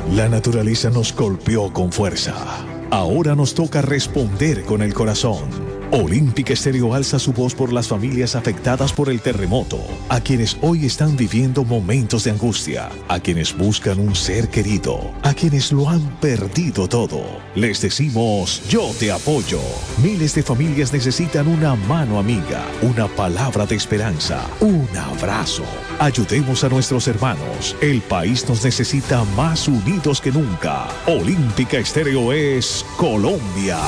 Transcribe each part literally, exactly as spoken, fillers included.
La naturaleza nos golpeó con fuerza. Ahora nos toca responder con el corazón. Olímpica Estéreo alza su voz por las familias afectadas por el terremoto, a quienes hoy están viviendo momentos de angustia, a quienes buscan un ser querido, a quienes lo han perdido todo. Les decimos, yo te apoyo. Miles de familias necesitan una mano amiga, una palabra de esperanza, un abrazo. Ayudemos a nuestros hermanos. El país nos necesita más unidos que nunca. Olímpica Estéreo es Colombia.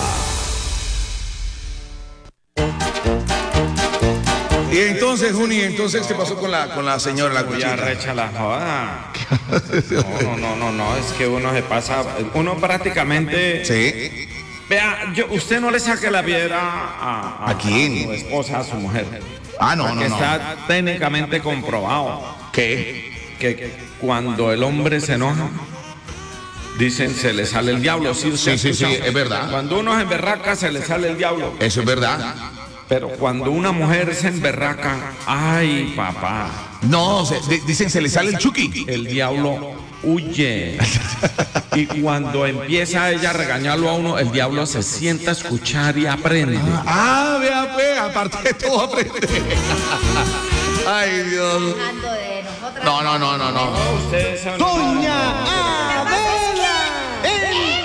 Y entonces, Juni, entonces, ¿qué pasó con la, con la señora, la cuchita? Ya recha la joda. No, no, no, no, es que uno se pasa, uno prácticamente... Sí. Vea, yo, usted no le saque la piedra a, a, ¿A quién? a su esposa, a su mujer. Ah, no, no, que no. está técnicamente comprobado. ¿Qué? Que cuando el hombre se enoja, dicen se le sale el diablo. ¿Sí, sí, sí, sí, es verdad. Cuando uno se emberraca, se le sale el diablo. Eso es verdad. Pero cuando una mujer se emberraca, ay, papá. No, se, de, dicen se le sale el chuki. El diablo huye. Y cuando empieza ella a regañarlo a uno, el diablo se sienta a escuchar y aprende. Ah, vea, pues, aparte de todo aprende. Ay, Dios. No, no, no, no, no. Ustedes son... Doña Adela en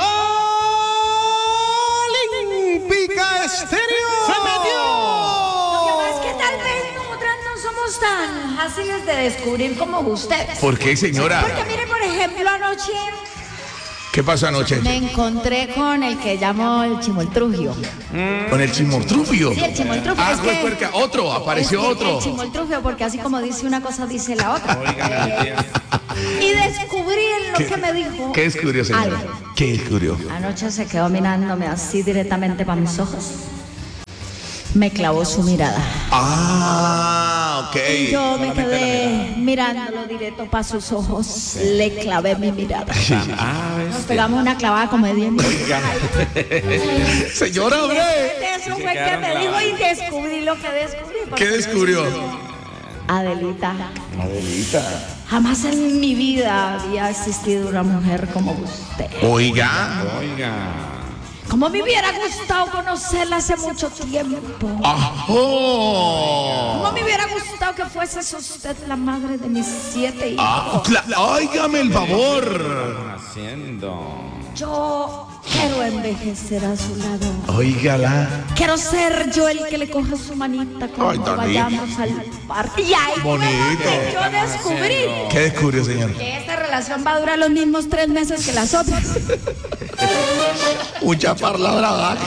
Olímpica Estéreo. ¡Se metió! Lo que pasa es que tal vez nosotras no somos tan fáciles de descubrir como ustedes. ¿Por qué, señora? Porque mire, por ejemplo, anoche ¿Qué pasó anoche? me encontré con el que llamo el Chimoltrufio. Con el Chimoltrufio. Sí, el Chimoltrufio. Ah, es pues, que, puerca, otro, apareció es que otro. El Chimoltrufio, porque así como dice una cosa, dice la otra. Oigan, mi tía. Y descubrí en lo ¿Qué- que me dijo. ¿Qué descubrió, señora? algo. ¿Qué descubrió? Anoche se quedó mirándome así directamente para mis ojos. Me clavó su mirada. Ah, ok. Y yo me quedé mirándolo directo para sus ojos. Le clavé mi mirada. Ah, Nos pegamos una clavada como de diez minutos. Señora, hombre. Eso fue que me dijo y descubrí lo que descubrí. ¿Qué descubrió? Adelita, Adelita. jamás en mi vida había existido una mujer como usted. Oiga. Oiga. Como me hubiera gustado conocerla hace mucho tiempo. ¡Ajo! Como me hubiera gustado que fuese usted la madre de mis siete hijos. Ah, cla- óigame el favor. Haciendo. Yo quiero envejecer a su lado. Óigala. Quiero ser yo el que le coja su manita cuando Ay, tan vayamos al parque. Y ahí fue Bonito. donde yo descubrí ¿Qué descubrió, señor? que esta relación va a durar los mismos tres meses que las otras. Mucha palabra.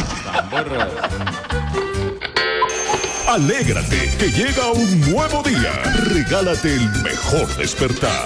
Alégrate, que llega un nuevo día. Regálate el mejor despertar.